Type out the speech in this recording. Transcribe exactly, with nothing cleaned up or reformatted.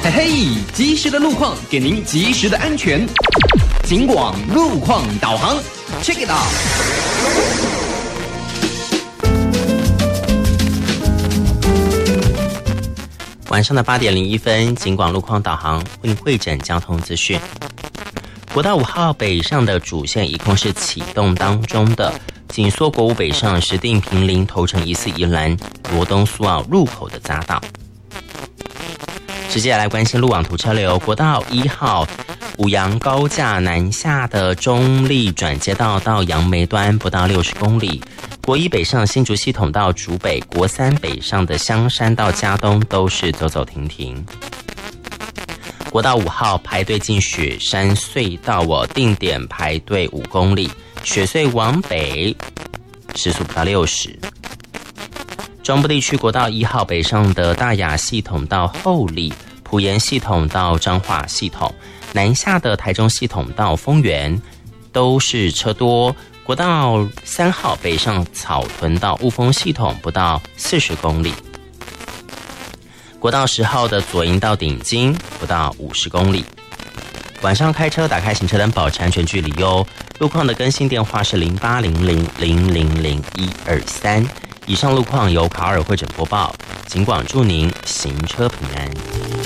嘿嘿，及时的路况给您及时的安全。警广路况导航 ，check it out。 晚上的八点零一分，警广路况导航为您会诊交通资讯。国道五号北上的主线一共是启动当中的，紧缩国五北上石碇坪林头城一四宜兰罗东苏澳入口的匝道。直接来关心路网图车流，国道一号五杨高架南下的中立转接道到杨梅端不到六十公里，国一北上新竹系统到竹北，国三北上的香山到嘉东都是走走停停。国道五号排队进雪山隧道，我定点排队五公里，雪隧往北时速不到六十。中部地区国道一号北上的大雅系统到后里，埔盐系统到彰化系统，南下的台中系统到丰原都是车多。国道三号北上草屯到雾峰系统不到四十公里。国道十号的左营到顶金不到五十公里。晚上开车打开行车灯，保持安全距离哟。路况的更新电话是零八零零零零零一二三。以上路况由卡尔会诊播报，警广祝您行车平安。